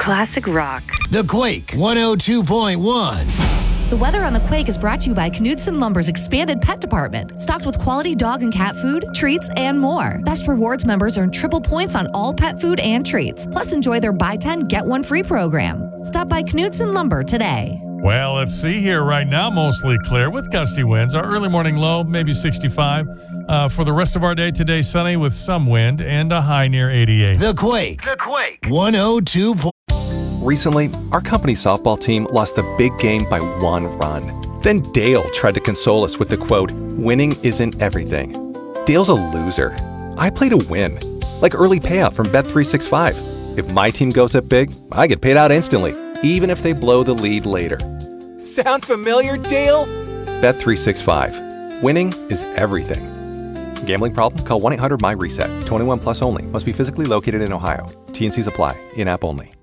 classic rock. The Quake 102.1. The weather on The Quake is brought to you by Knudsen Lumber's expanded pet department, stocked with quality dog and cat food, treats, and more. Best Rewards members earn triple points on all pet food and treats. Plus, enjoy their buy 10, get 1 free program. Stop by Knudsen Lumber today. Well, let's see here. Right now, mostly clear with gusty winds. Our early morning low, maybe 65. For the rest of our day today, sunny with some wind and a high near 88. The Quake 102. Recently, our company softball team lost the big game by 1 run. Then Dale tried to console us with the quote, "Winning isn't everything." Dale's a loser. I play to win. Like early payout from Bet365. If my team goes up big, I get paid out instantly, even if they blow the lead later. Sound familiar, Dale? Bet365. Winning is everything. Gambling problem? Call 1-800-MY-RESET. 21 plus only. Must be physically located in Ohio. T&Cs apply. In-app only.